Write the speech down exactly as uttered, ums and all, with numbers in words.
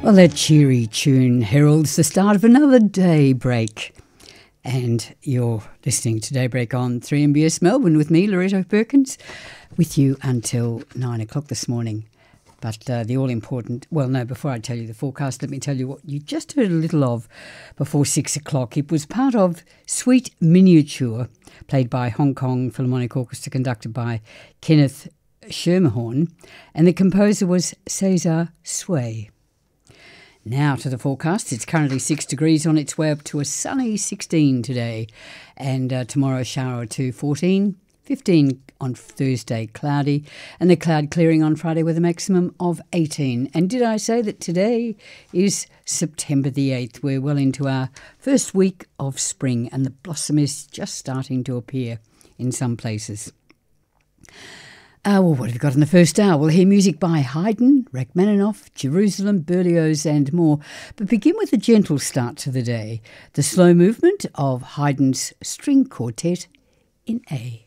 Well, that cheery tune heralds the start of another day break. And you're listening to Daybreak on three M B S Melbourne with me, Loretto Perkins, with you until nine o'clock this morning. But uh, the all-important, well, no, before I tell you the forecast, let me tell you what you just heard a little of before six o'clock. It was part of Sweet Miniature, played by Hong Kong Philharmonic Orchestra, conducted by Kenneth Schermerhorn, and the composer was Cesar Sway. Now to the forecast. It's currently six degrees, on its way up to a sunny sixteen today, and uh, tomorrow shower to fourteen, fifteen on Thursday cloudy, and the cloud clearing on Friday with a maximum of eighteen. And did I say that today is September the eighth? We're well into our first week of spring, and the blossom is just starting to appear in some places. Uh, well, what have we got in the first hour? We'll hear music by Haydn, Rachmaninoff, Jerusalem, Berlioz and more. But begin with a gentle start to the day. The slow movement of Haydn's String Quartet in A.